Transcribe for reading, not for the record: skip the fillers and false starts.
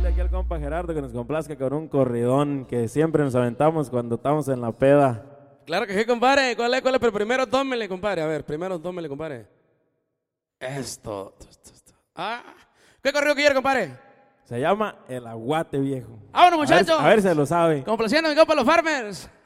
Dile aquí al compa Gerardo que nos complazca con un corridón que siempre nos aventamos cuando estamos en la peda. Claro que sí, compadre. ¿Cuál es? Pero primero tómele, compadre. A ver, primero tómele, compadre. Esto. Ah, ¿qué corrido quiere, compadre? Se llama El Aguate Viejo. ¡Vámonos, muchachos! A ver si lo sabe. Complaciendo a mi compa los Farmers.